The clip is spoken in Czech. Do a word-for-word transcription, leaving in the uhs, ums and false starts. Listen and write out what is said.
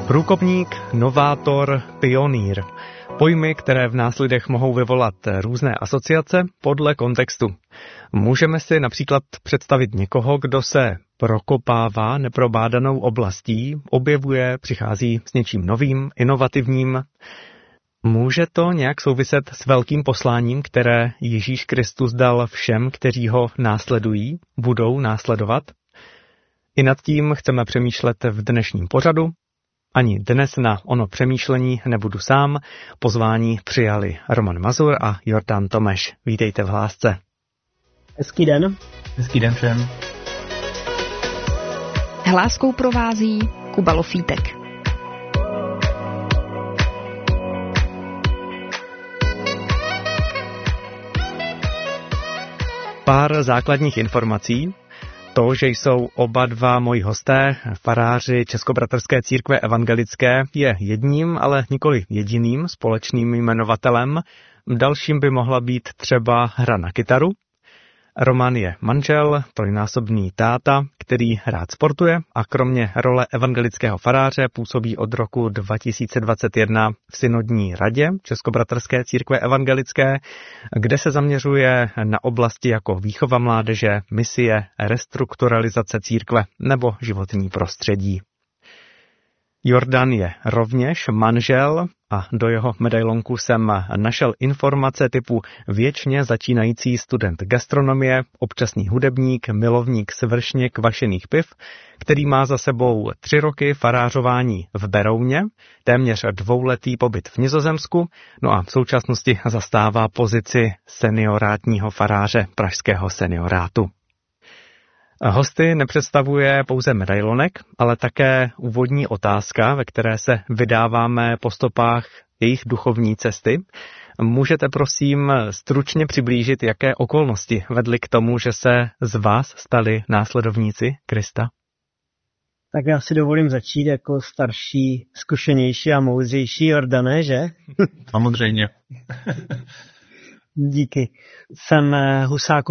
Průkopník, novátor, pionýr. Pojmy, které v následech mohou vyvolat různé asociace podle kontextu. Můžeme si například představit někoho, kdo se prokopává neprobádanou oblastí, objevuje, přichází s něčím novým, inovativním. Může to nějak souviset s velkým posláním, které Ježíš Kristus dal všem, kteří ho následují, budou následovat? I nad tím chceme přemýšlet v dnešním pořadu. Ani dnes na ono přemýšlení nebudu sám. Pozvání přijali Roman Mazur a Jordan Tomeš. Vítejte v Hlásce. Hezký den. Hezký den všem. Hláskou provází Kuba Lofítek. Pár základních informací. To, že jsou oba dva moji hosté, faráři Českobratrské církve evangelické, je jedním, ale nikoli jediným společným jmenovatelem. Dalším by mohla být třeba hra na kytaru. Roman je manžel, trojnásobný táta, který rád sportuje a kromě role evangelického faráře působí od roku dva tisíce dvacet jedna v synodní radě Českobratrské církve evangelické, kde se zaměřuje na oblasti jako výchova mládeže, misie, restrukturalizace církve nebo životní prostředí. Jordan je rovněž manžel a do jeho medailonku jsem našel informace typu věčně začínající student gastronomie, občasný hudebník, milovník svršně kvašených piv, který má za sebou tři roky farářování v Berouně, téměř dvouletý pobyt v Nizozemsku, no a v současnosti zastává pozici seniorátního faráře pražského seniorátu. Hosty nepředstavuje pouze medailonek, ale také úvodní otázka, ve které se vydáváme po stopách jejich duchovní cesty. Můžete prosím stručně přiblížit, jaké okolnosti vedly k tomu, že se z vás stali následovníci Krista? Tak já si dovolím začít jako starší, zkušenější a moudřejší Jordane, že? Samozřejmě. Díky. Jsem Husákův